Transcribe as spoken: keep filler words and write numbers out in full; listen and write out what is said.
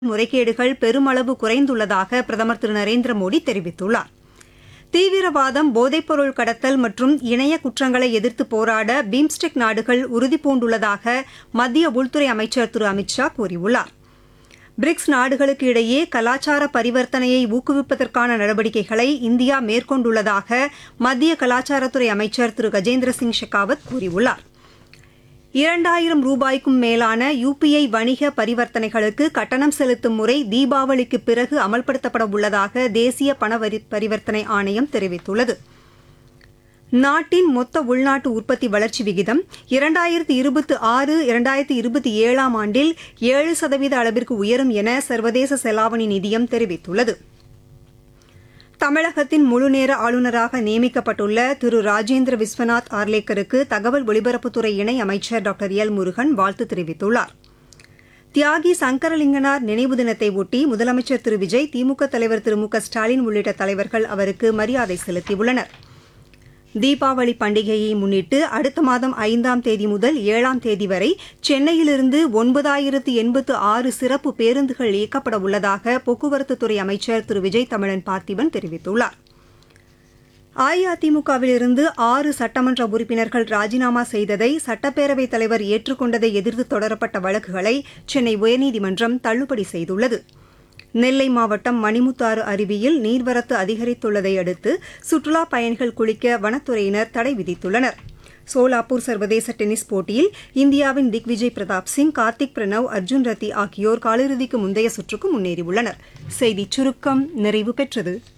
முறைகேடுகள் பெருமளவு குறைந்துள்ளதாக பிரதமர் திரு நரேந்திர மோடி தெரிவித்துள்ளார். தீவிரவாதம், போதைப்பொருள் கடத்தல் மற்றும் இணைய குற்றங்களை எதிர்த்து போராட பிம்ஸ்டெக் நாடுகள் உறுதிபூண்டுள்ளதாக மத்திய உள்துறை அமைச்சர் திரு அமித் ஷா கூறியுள்ளார். பிரிக்ஸ் நாடுகளுக்கு இடையே கலாச்சார பரிவர்த்தனையை ஊக்குவிப்பதற்கான நடவடிக்கைகளை இந்தியா மேற்கொண்டுள்ளதாக மத்திய கலாச்சாரத்துறை அமைச்சர் திரு கஜேந்திர சிங் ஷெகாவத் கூறியுள்ளார். இரண்டாயிரம் ரூபாய்க்கும் மேலான யுபிஐ வணிக பரிவர்த்தனைகளுக்கு கட்டணம் செலுத்தும் முறை தீபாவளிக்கு பிறகு அமல்படுத்தப்பட உள்ளதாக தேசிய பண பரிவர்த்தனை ஆணையம் தெரிவித்துள்ளது. நாட்டின் மொத்த உள்நாட்டு உற்பத்தி வளர்ச்சி விகிதம் இரண்டாயிரத்து இருபத்தி ஆறு இரண்டாயிரத்து இருபத்தி ஏழாம் ஆண்டில் ஏழு சதவீத அளவிற்கு உயரும் என சர்வதேச செலாவணி நிதியம் தெரிவித்துள்ளது. தமிழகத்தின் முழுநேர ஆளுநராக நியமிக்கப்பட்டுள்ள திரு ராஜேந்திர விஸ்வநாத் ஆர்லேக்கருக்கு தகவல் ஒலிபரப்புத்துறை இணை அமைச்சர் டாக்டர் எல் முருகன் வாழ்த்து தெரிவித்துள்ளார். தியாகி சங்கரலிங்கனார் நினைவு தினத்தை ஒட்டி முதலமைச்சர் திரு விஜய், திமுக தலைவர் திரு மு க ஸ்டாலின் உள்ளிட்ட தலைவர்கள் அவருக்கு மரியாதை செலுத்தியுள்ளனர். தீபாவளி பண்டிகையை முன்னிட்டு அடுத்த மாதம் ஐந்தாம் தேதி முதல் ஏழாம் தேதி வரை சென்னையிலிருந்து ஒன்பதாயிரத்து எண்பத்து ஆறு சிறப்பு பேருந்துகள் இயக்கப்பட உள்ளதாக போக்குவரத்துத்துறை அமைச்சர் திரு விஜய் தமிழன் பார்த்திபன் தெரிவித்துள்ளார். அஇஅதிமுகவிலிருந்து ஆறு சட்டமன்ற உறுப்பினர்கள் ராஜினாமா செய்ததை சட்டப்பேரவைத் தலைவர் ஏற்றுக்கொண்டதை எதிர்த்து தொடரப்பட்ட வழக்குகளை சென்னை உயர்நீதிமன்றம் தள்ளுபடி செய்துள்ளது. நெல்லை மாவட்டம் மணிமுத்தாறு அருவியில் நீர்வரத்து அதிகரித்துள்ளதை அடுத்து சுற்றுலாப் பயணிகள் குளிக்க வனத்துறையினர் தடை விதித்துள்ளனர். சோலாப்பூர் சர்வதேச டென்னிஸ் போட்டியில் இந்தியாவின் திக்விஜய் பிரதாப் சிங், கார்த்திக் பிரணவ், அர்ஜுன் ரத்தி ஆகியோர் காலிறுதிக்கு முந்தைய சுற்றுக்கு முன்னேறியுள்ளனர். செய்திச் சுருக்கம் நிறைவு பெற்றது.